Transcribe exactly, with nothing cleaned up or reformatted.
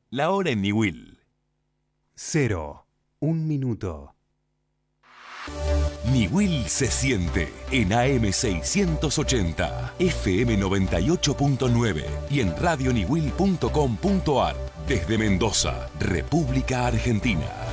La hora en Niwil. Cero. Un minuto. Niwil se siente en A M seiscientos ochenta, F M noventa y ocho punto nueve y en radio niwil punto com punto ar. Desde Mendoza, República Argentina.